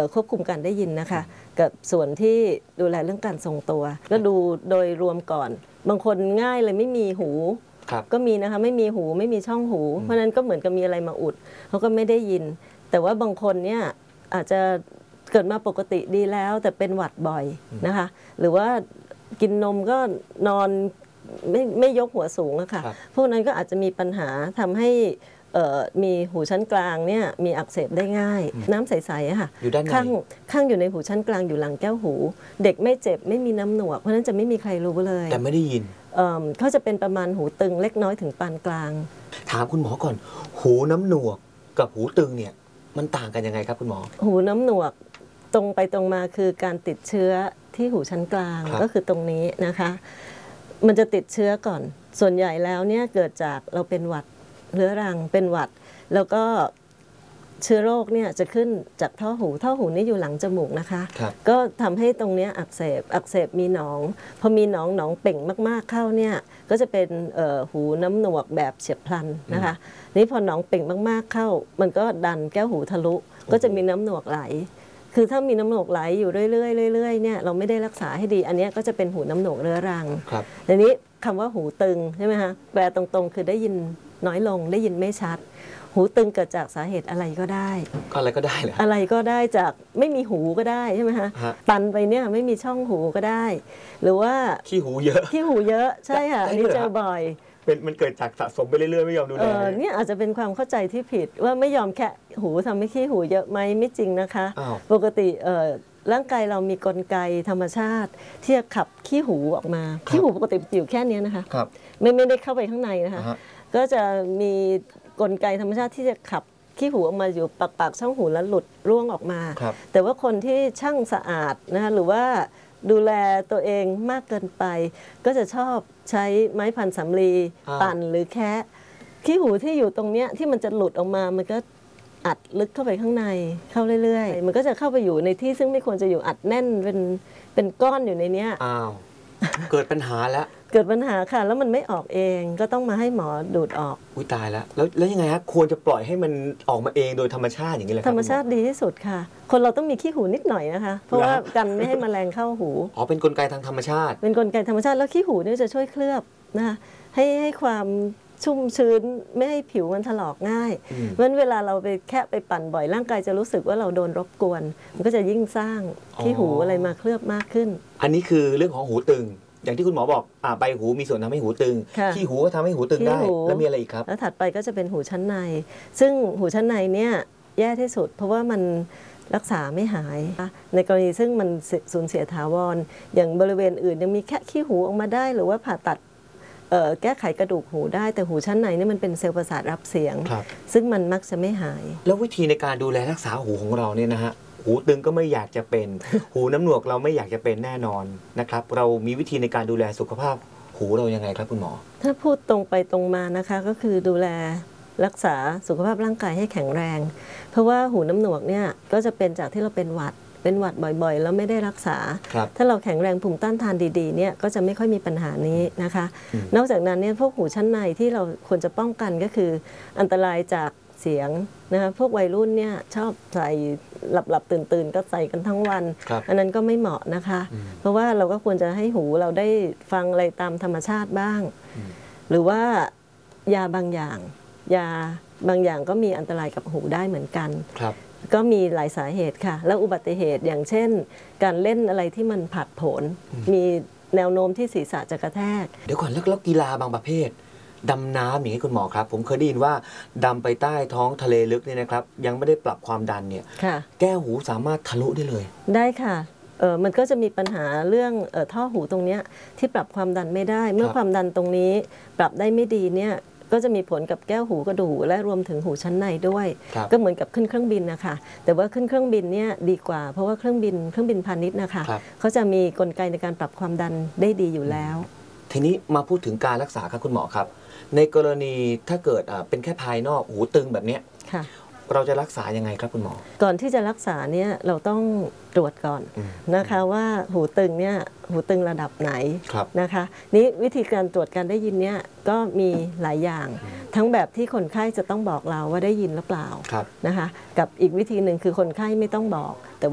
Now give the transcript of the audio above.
ควบคุมการได้ยินนะคะกับส่วนที่ดูแลเรื่องการทรงตัวก็ดูโดยรวมก่อนบางคนง่ายเลยไม่มีหูก็มีนะคะไม่มีหูไม่มีช่องหูเพราะนั้นก็เหมือนกับมีอะไรมาอุดเขาก็ไม่ได้ยินแต่ว่าบางคนเนี่ยอาจจะเกิดมาปกติดีแล้วแต่เป็นหวัดบ่อยนะคะหรือว่ากินนมก็นอนไม่ยกหัวสูงอะค่ะพวกนั้นก็อาจจะมีปัญหาทำให้มีหูชั้นกลางเนี่ยมีอักเสบได้ง่ายน้ำใสๆอะค่ะอยู่ด้านในข้างอยู่ในหูชั้นกลางอยู่หลังแก้วหูเด็กไม่เจ็บไม่มีน้ำหนวกเพราะนั้นจะไม่มีใครรู้เลยแต่ไม่ได้ยินเขาจะเป็นประมาณหูตึงเล็กน้อยถึงปานกลางถามคุณหมอก่อนหูน้ำหนวกกับหูตึงเนี่ยมันต่างกันยังไงครับคุณหมอหูน้ำหนวกตรงไปตรงมาคือการติดเชื้อที่หูชั้นกลางก็คือตรงนี้นะคะมันจะติดเชื้อก่อนส่วนใหญ่แล้วเนี่ยเกิดจากเราเป็นหวัดเรื้อรังเป็นหวัดแล้วก็เชื้อโรคเนี่ยจะขึ้นจากท่อหูนี่อยู่หลังจมูกนะคะก็ทำให้ตรงนี้อักเสบมีหนองพอมีหนองเป่งมากๆเข้าเนี่ยก็จะเป็นหูน้ำหนวกแบบเฉียบพลันนะคะนี่พอหนองเป่งมากๆเข้ามันก็ดันแก้วหูทะลุก็จะมีน้ำหนวกไหลคือถ้ามีน้ำหนวกไหลอยู่เรื่อยๆเนี่ยเราไม่ได้รักษาให้ดีอันนี้ก็จะเป็นหูน้ำหนวกเรื้อรังทีนี้คำว่าหูตึงใช่ไหมคะแปลตรงๆคือได้ยินน้อยลงได้ยินไม่ชัดหูตึงเกิดจากสาเหตุอะไรก็ได้อะไรก็ได้เหรออะไรก็ได้จากไม่มีหูก็ได้ใช่ไหมคะตันไปเนี่ยไม่มีช่องหูก็ได้หรือว่าขี้หูเยอะใช่ค่ะอันนี้เจอบ่อยมันเกิดจากสะสมไปเรื่อยๆไม่ยอมดูแลเนี่ยอาจจะเป็นความเข้าใจที่ผิดว่าไม่ยอมแค่หูทำให้ขี้หูเยอะไหมไม่จริงนะคะปกติร่างกายเรามีกลไกธรรมชาติที่จะขับขี้หูออกมาขี้หูปกติอยู่แค่นี้นะคะไม่ได้เข้าไปข้างในนะคะก็จะมีกลไกธรรมชาติที่จะขับขี้หูออกมาอยู่ปากช่องหูแล้วหลุดร่วงออกมาแต่ว่าคนที่ช่างสะอาดนะคะหรือว่าดูแลตัวเองมากเกินไปก็จะชอบใช้ไม้พันสำลีปั่นหรือแคะขี้หูที่อยู่ตรงเนี้ยที่มันจะหลุดออกมามันก็อัดลึกเข้าไปข้างในเข้าเรื่อยๆมันก็จะเข้าไปอยู่ในที่ซึ่งไม่ควรจะอยู่อัดแน่นเป็นก้อนอยู่ในเนี้ยเกิดปัญหาแล้วเกิดปัญหาค่ะแล้วมันไม่ออกเองก็ต้องมาให้หมอดูดออกอุ้ยตายแล้วยังไงฮะควรจะปล่อยให้มันออกมาเองโดยธรรมชาติอย่างนี้เลยธรรมชาติดีที่สุดค่ะคนเราต้องมีขี้หูนิดหน่อยนะคะเพราะว่ากันไม่ให้แมลงเข้าหูเป็นกลไกทางธรรมชาติเป็นกลไกธรรมชาติแล้วขี้หูนี่จะช่วยเคลือบนะคะให้ความชุ่มชื้นไม่ให้ผิวมันถลอกง่ายเพราะฉะนั้นเวลาเราไปแค่ไปปั่นบ่อยร่างกายจะรู้สึกว่าเราโดนรบกวนมันก็จะยิ่งสร้างขี้หูอะไรมาเคลือบมากขึ้นอันนี้คือเรื่องของหูตึงอย่างที่คุณหมอบอกใบหูมีส่วนทำให้หูตึงขี้หูก็ทำให้หูตึงได้แล้วมีอะไรอีกครับแล้วถัดไปก็จะเป็นหูชั้นในซึ่งหูชั้นในเนี่ยแย่ที่สุดเพราะว่ามันรักษาไม่หายในกรณีซึ่งมันสูญเสียถาวรอย่างบริเวณอื่นยังมีแค่ขี้หูออกมาได้หรือว่าผ่าตัดแก้ไขกระดูกหูได้แต่หูชั้นในนี่มันเป็นเซลล์ประสาทรับเสียงซึ่งมันมักจะไม่หายแล้ววิธีในการดูแลรักษาหูของเราเนี่ยนะฮะหูตึงก็ไม่อยากจะเป็น หูน้ำหนวกเราไม่อยากจะเป็นแน่นอนนะครับเรามีวิธีในการดูแลสุขภาพหูเรายังไงครับคุณหมอถ้าพูดตรงไปตรงมานะคะก็คือดูแลรักษาสุขภาพร่างกายให้แข็งแรงเพราะว่าหูน้ำหนวกเนี่ยก็จะเป็นจากที่เราเป็นหวัดบ่อยๆแล้วไม่ได้รักษาถ้าเราแข็งแรงภูมิต้านทานดีๆเนี่ยก็จะไม่ค่อยมีปัญหานี้นะคะนอกจากนั้นเนี่ยพวกหูชั้นในที่เราควรจะป้องกันก็คืออันตรายจากเสียงนะคะพวกวัยรุ่นเนี่ยชอบใส่หลับตื่นก็ใส่กันทั้งวันอันนั้นก็ไม่เหมาะนะคะเพราะว่าเราก็ควรจะให้หูเราได้ฟังอะไรตามธรรมชาติบ้างหรือว่ายาบางอย่างก็มีอันตรายกับหูได้เหมือนกันก็มีหลายสาเหตุค่ะแล้วอุบัติเหตุอย่างเช่นการเล่นอะไรที่มันผาดโผนมีแนวโน้มที่ศีรษะจะกระแทกเดี๋ยวก่อนแล้วกีฬาบางประเภทดำน้ำอย่างนี้คุณหมอครับผมเคยได้ยินว่าดำไปใต้ท้องทะเลลึกเนี่ยนะครับยังไม่ได้ปรับความดันเนี่ยแก้วหูสามารถทะลุได้เลยได้ค่ะมันก็จะมีปัญหาเรื่องท่อหูตรงนี้ที่ปรับความดันไม่ได้เมื่อความดันตรงนี้ปรับได้ไม่ดีเนี่ยก็จะมีผลกับแก้วหูกระดูกและรวมถึงหูชั้นในด้วยก็เหมือนกับขึ้นเครื่องบินนะคะแต่ว่าขึ้นเครื่องบินเนี่ยดีกว่าเพราะว่าเครื่องบินพาณิชย์นะคะเขาจะมีกลไกในการปรับความดันได้ดีอยู่แล้วทีนี้มาพูดถึงการรักษาครับคุณหมอครับในกรณีถ้าเกิดเป็นแค่ภายนอกหูตึงแบบนี้เราจะรักษายังไงครับคุณหมอก่อนที่จะรักษาเนี่ยเราต้องตรวจก่อนนะคะว่าหูตึงเนี่ยหูตึงระดับไหนนะคะนี้วิธีการตรวจการได้ยินเนี่ยก็มีหลายอย่างทั้งแบบที่คนไข้จะต้องบอกเราว่าได้ยินหรือเปล่านะคะกับอีกวิธีหนึ่งคือคนไข้ไม่ต้องบอกแต่